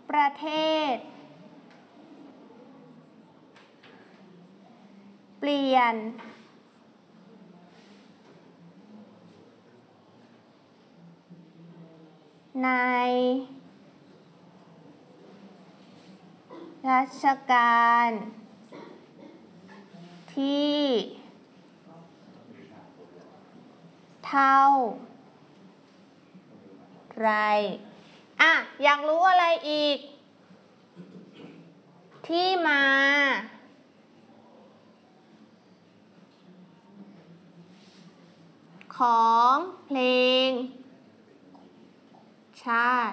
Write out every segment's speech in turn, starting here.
ประเทศเปลี่ยนในรัชกาลที่เท่าไรอยากรู้อะไรอีกที่มาของเพลงชาติ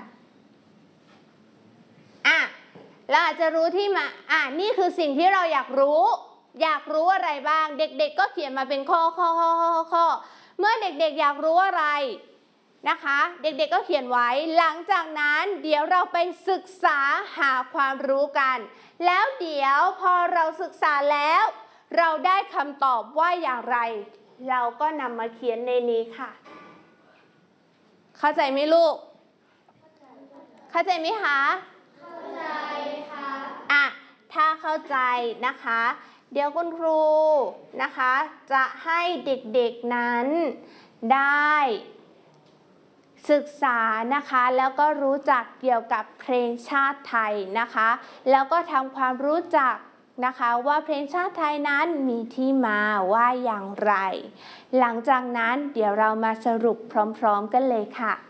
เราอาจจะรู้ที่มานี่คือสิ่งที่เราอยากรู้อะไรบ้างเด็กๆก็เขียนมาเป็นข้อเมื่อเด็กๆอยากรู้อะไรนะคะเด็กๆก็เขียนไว้หลังจากนั้นเดี๋ยวเราไปศึกษาหาความรู้กันแล้วเดี๋ยวพอเราศึกษาแล้วเราได้คำตอบว่าอย่างไรเราก็นำมาเขียนในนี้ค่ะเข้าใจไหมลูกเข้าใจไหมคะเข้าใจค่ะถ้าเข้าใจนะคะเดี๋ยวคุณครูนะคะจะให้เด็กๆนั้นได้ศึกษานะคะแล้วก็รู้จักเกี่ยวกับเพลงชาติไทยนะคะแล้วก็ทำความรู้จักนะคะว่าเพลงชาติไทยนั้นมีที่มาว่าอย่างไรหลังจากนั้นเดี๋ยวเรามาสรุปพร้อมๆกันเลยค่ะ